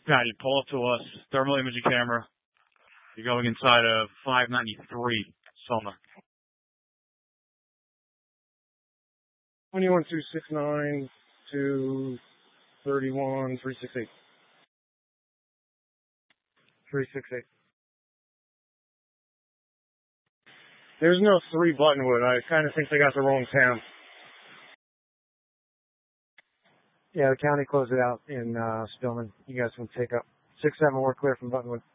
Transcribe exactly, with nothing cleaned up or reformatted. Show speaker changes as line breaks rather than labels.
Pat, you pull up to us, thermal imaging camera. You're going inside of five ninety-three Summer.
twenty-one two six nine two thirty-one three six eight. three six eight. There's no three Buttonwood. I kind of think they got the wrong town.
Yeah, the county closed it out in uh, Spillman. You guys can take up. six seven, we're clear from Buttonwood.